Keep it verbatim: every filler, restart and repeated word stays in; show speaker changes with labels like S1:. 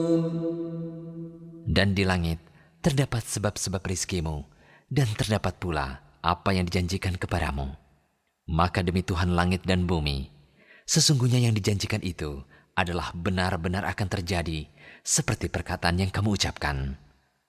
S1: Dan di langit terdapat sebab-sebab rizkimu, dan terdapat pula apa yang dijanjikan kepadamu. Maka demi Tuhan langit dan bumi, sesungguhnya yang dijanjikan itu adalah benar-benar akan terjadi seperti perkataan yang kamu ucapkan.